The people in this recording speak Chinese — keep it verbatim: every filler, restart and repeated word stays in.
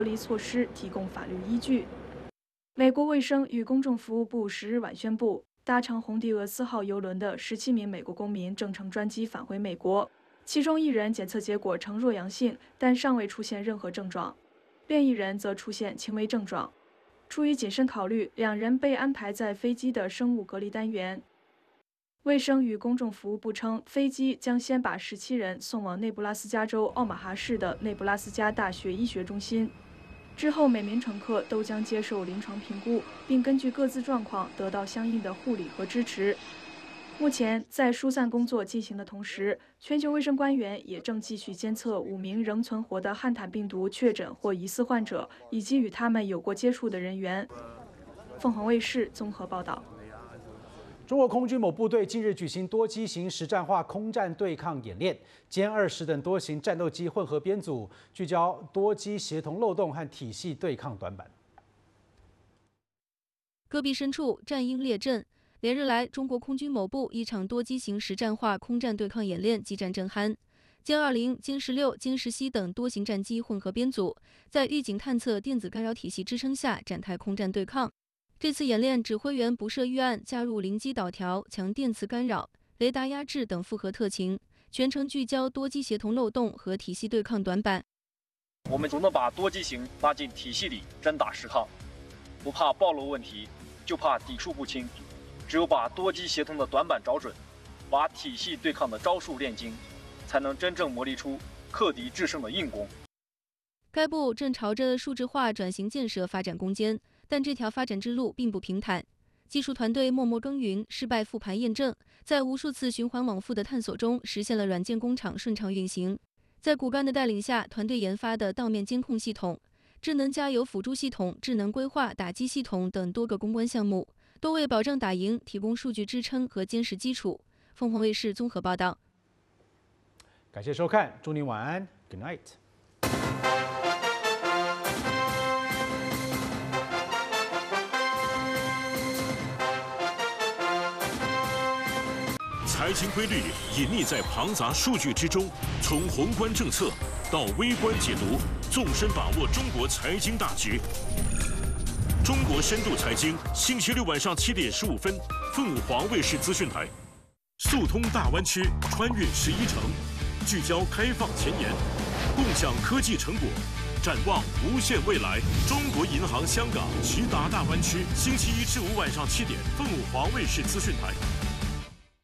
隔离措施提供法律依据。美国卫生与公众服务部十日晚宣布，搭乘红迪俄斯号邮轮的十七名美国公民正乘专机返回美国，其中一人检测结果呈弱阳性，但尚未出现任何症状，另一人则出现轻微症状。出于谨慎考虑，两人被安排在飞机的生物隔离单元。卫生与公众服务部称，飞机将先把十七人送往内布拉斯加州奥马哈市的内布拉斯加大学医学中心，之后每名乘客都将接受临床评估，并根据各自状况得到相应的护理和支持。目前，在疏散工作进行的同时，全球卫生官员也正继续监测五名仍存活的汉坦病毒确诊或疑似患者，以及与他们有过接触的人员。凤凰卫视综合报道。 中国空军某部队近日举行多机型实战化空战对抗演练，歼二十等多型战斗机混合编组，聚焦多机协同漏洞和体系对抗短板。 戈壁深处，战鹰列阵。连日来，中国空军某部一场多机型实战化空战对抗演练激战正酣，歼二零、歼十六、歼十七等多型战机混合编组，在预警探测电子干扰体系支撑下展开空战对抗。这次演练指挥员不设预案，加入灵机导调、强电磁干扰、雷达压制等复合特勤，全程聚焦多机协同漏洞和体系对抗短板。 我们总能把多机型拉进体系里真打实抗，不怕暴露问题，就怕底数不清。只有把多机协同的短板找准，把体系对抗的招数练精，才能真正磨砺出克敌制胜的硬功。 该部正朝着数字化转型建设发展攻坚，但这条发展之路并不平坦。技术团队默默耕耘，失败复盘验证，在无数次循环往复的探索中，实现了软件工厂顺畅运行。在骨干的带领下，团队研发的道面监控系统、智能加油辅助系统、智能规划打击系统等多个攻关项目，都为保障打赢提供数据支撑和坚实基础。凤凰卫视综合报道。 感谢收看，祝您晚安 ，Good night。 财经规律隐匿在庞杂数据之中，从宏观政策到微观解读，纵深把握中国财经大局。中国深度财经，星期六晚上七点十五分，凤凰卫视资讯台。速通大湾区，穿越十一城，聚焦开放前沿，共享科技成果，展望无限未来。中国银行香港直达大湾区，星期一至五晚上七点，凤凰卫视资讯台。